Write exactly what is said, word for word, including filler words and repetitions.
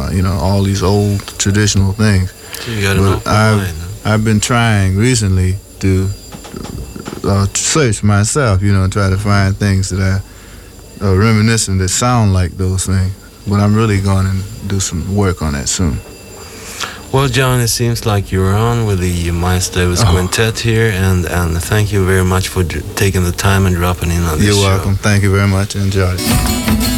uh, you know, all these old traditional things. So you got an But open I've, mind. I've been trying recently to uh, search myself, you know, and try to find things that I are reminiscent that sound like those things. But I'm really going to do some work on that soon. Well, John, it seems like you're on with the Miles Davis Oh. Quintet here, and, and thank you very much for d- taking the time and dropping in on this You're show. welcome. Thank you very much. Enjoy it.